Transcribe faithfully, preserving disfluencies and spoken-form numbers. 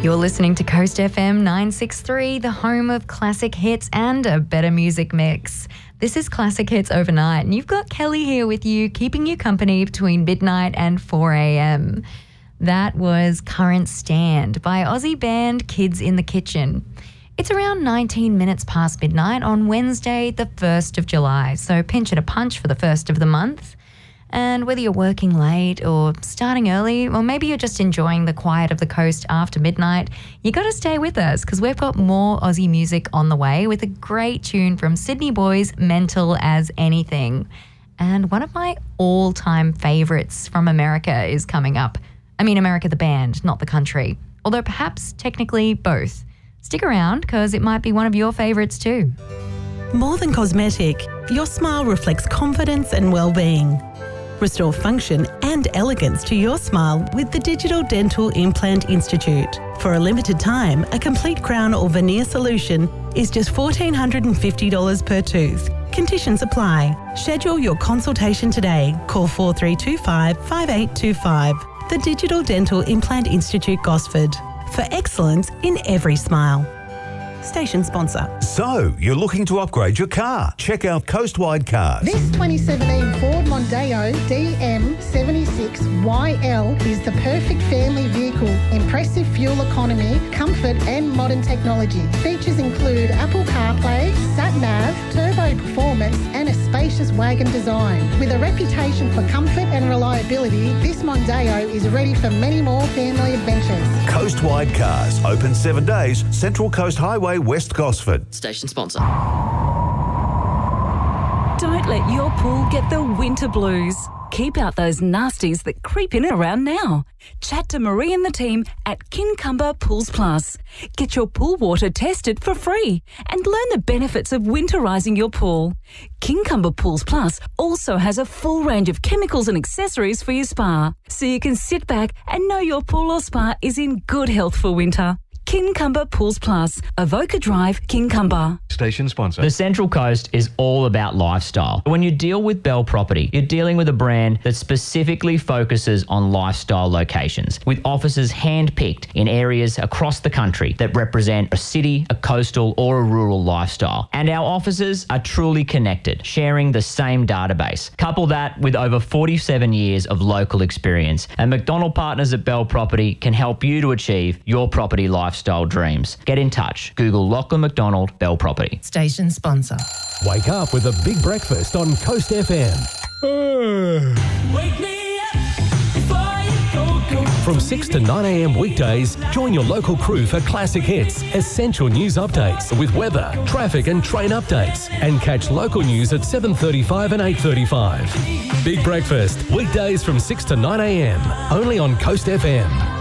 You're listening to Coast F M nine sixty-three, the home of classic hits and a better music mix. This is Classic Hits Overnight, and you've got Kelly here with you, keeping you company between midnight and four a.m. That was Current Stand by Aussie band Kids in the Kitchen. It's around nineteen minutes past midnight on Wednesday, the first of July, so pinch it a punch for the first of the month. And whether you're working late or starting early, or maybe you're just enjoying the quiet of the coast after midnight, you got to stay with us because we've got more Aussie music on the way with a great tune from Sydney Boys, Mental as Anything. And one of my all-time favourites from America is coming up. I mean America the band, not the country, although perhaps technically both. Stick around because it might be one of your favourites too. More than cosmetic, your smile reflects confidence and well-being. Restore function and elegance to your smile with the Digital Dental Implant Institute. For a limited time, a complete crown or veneer solution is just one thousand four hundred fifty dollars per tooth. Conditions apply. Schedule your consultation today. Call four three two five, five eight two five. The Digital Dental Implant Institute, Gosford. For excellence in every smile. Station sponsor. So, you're looking to upgrade your car? Check out Coastwide Cars. This twenty seventeen Ford Mondeo D M seventy-six Y L is the perfect family vehicle. Impressive fuel economy, comfort and modern technology. Features include Apple CarPlay, Sat-Nav, turbo performance and a spacious wagon design. With a reputation for comfort and reliability, this Mondeo is ready for many more family adventures. Coastwide Cars, open seven days, Central Coast Highway, West Gosford. Station sponsor. Don't let your pool get the winter blues. Keep out those nasties that creep in around now. Chat to Marie and the team at Kincumber Pools Plus. Get your pool water tested for free and learn the benefits of winterising your pool. Kincumber Pools Plus also has a full range of chemicals and accessories for your spa, so you can sit back and know your pool or spa is in good health for winter. Kincumber Pools Plus, Avoca Drive, Kincumber. Station sponsor. The Central Coast is all about lifestyle. When you deal with Bell Property, you're dealing with a brand that specifically focuses on lifestyle locations, with offices hand-picked in areas across the country that represent a city, a coastal or a rural lifestyle. And our offices are truly connected, sharing the same database. Couple that with over forty-seven years of local experience, and McDonald Partners at Bell Property can help you to achieve your property lifestyle dreams. Get in touch. Google Lachlan McDonald Bell Property. Station sponsor. Wake up with a big breakfast on Coast F M. Wake me up before you go, go. From six to nine a.m. weekdays, join your local crew for classic hits, essential news updates with weather, traffic and train updates, and catch local news at seven thirty-five and eight thirty-five. Big breakfast, weekdays from six to nine a.m. only on Coast F M.